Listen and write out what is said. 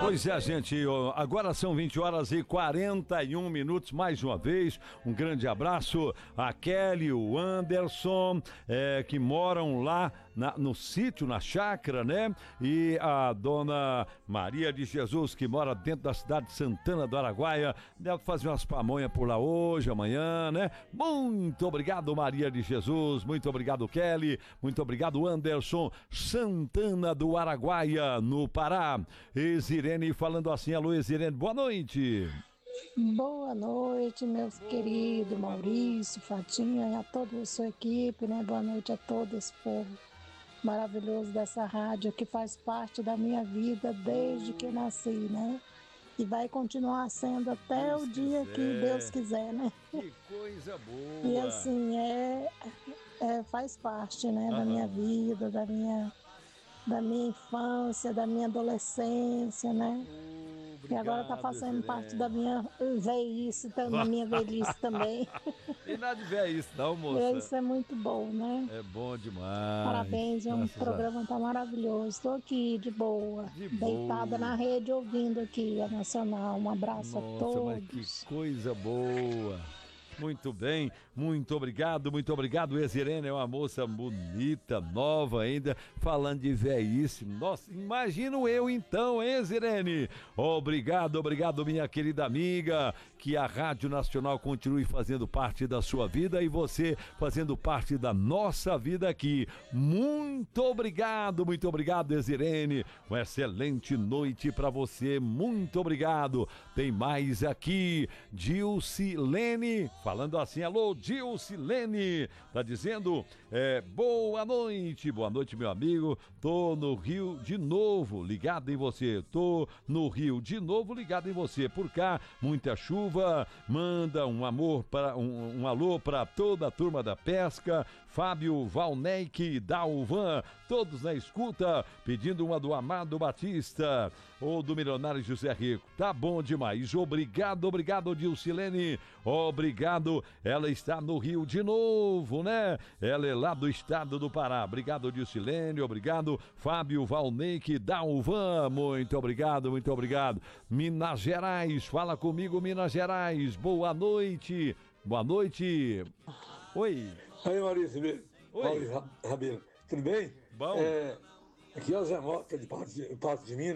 Pois é, gente, agora são 20 horas e 41 minutos, mais uma vez, um grande abraço a Kelly, o Anderson, que moram lá no sítio, na chácara, né? E a dona Maria de Jesus, que mora dentro da cidade de Santana do Araguaia, deve fazer umas pamonhas por lá hoje, amanhã, né? Muito obrigado, Maria de Jesus, muito obrigado, Kelly, muito obrigado, Anderson, Santana do Araguaia, no Pará. Exirene falando assim, alô Exirene, boa noite. Boa noite, meus queridos Maurício, Fatinha e a toda a sua equipe, né? Boa noite a todo esse povo maravilhoso dessa rádio que faz parte da minha vida desde que eu nasci, né? E vai continuar sendo até Deus o dia que Deus quiser, né? Que coisa boa! E assim, faz parte, né, da minha vida, da minha infância, da minha adolescência, né? Obrigado, e agora tá fazendo parte da minha velhice, da minha velhice também. Tem nada de ver isso não, moça. E isso é muito bom, né? É bom demais. Parabéns, o programa tá maravilhoso. Estou aqui de boa, deitada na rede ouvindo aqui a Nacional. Um abraço a todos. Mas que coisa boa. Muito bem, muito obrigado. Exirene é uma moça bonita, nova ainda, falando de velhice. Nossa, imagino eu então, hein, Exirene? Obrigado, minha querida amiga, que a Rádio Nacional continue fazendo parte da sua vida e você fazendo parte da nossa vida aqui. Muito obrigado, Exirene. Uma excelente noite para você, muito obrigado. Tem mais aqui, Dilcilene, falando assim, alô, Dilcilene, tá dizendo, boa noite, meu amigo, tô no Rio de novo, ligado em você, por cá, muita chuva, manda um alô para toda a turma da pesca, Fábio, Valneik, Dalvan, todos na escuta, pedindo uma do Amado Batista, ou do Milionário José Rico, tá bom demais, obrigado, Dilcilene, obrigado, ela está no Rio de novo, né? Ela é lá do estado do Pará, obrigado, Dilcilene, obrigado, Fábio, Valneik, Dalvan, muito obrigado, Minas Gerais, fala comigo, Minas Gerais, boa noite, oi. Aí, Maurício, Maurício Rabelo, tudo bem? Bom. Aqui é o Zé Moca, de Patos de Minas.